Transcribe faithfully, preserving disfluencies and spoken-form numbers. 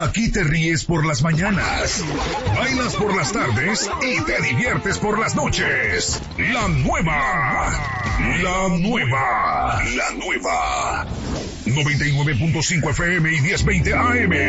Aquí te ríes por las mañanas, bailas por las tardes y te diviertes por las noches. La nueva, la nueva, la nueva. noventa y nueve punto cinco F M y diez veinte A M.